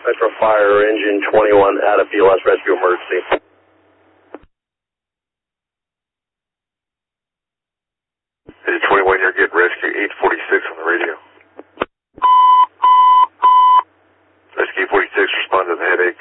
Metro Fire, engine 21 out of BLS rescue emergency. Engine 21, you're getting rescue 846 on the radio. Rescue 846, respond to the headache.